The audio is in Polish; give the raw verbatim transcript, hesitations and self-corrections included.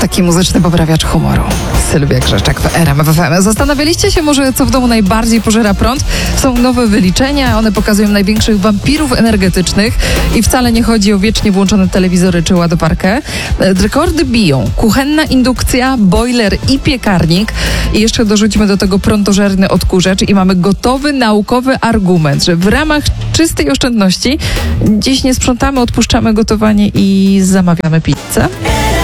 taki muzyczny poprawiacz humoru. Sylwia Grzeszczak w R M F M. Zastanawialiście się może, co w domu najbardziej pożera prąd? Są nowe wyliczenia, one pokazują największych wampirów energetycznych i wcale nie chodzi o wiecznie włączone telewizory czy ładowarkę. Rekordy biją kuchenna indukcja, boiler i piekarnik. I jeszcze dorzucimy do tego prądożerny odkurzacz i mamy gotowy naukowy argument, że w ramach czystej oszczędności dziś nie sprzątamy, odpuszczamy gotowanie i zamawiamy pizzę.